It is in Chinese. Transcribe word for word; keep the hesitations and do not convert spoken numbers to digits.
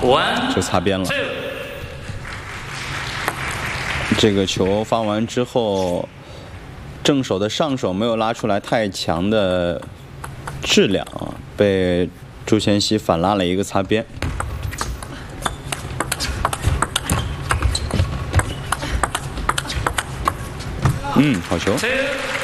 就擦边了。这个球发完之后，正手的上手没有拉出来太强的质量啊，被朱贤熙反拉了一个擦边。嗯，好球。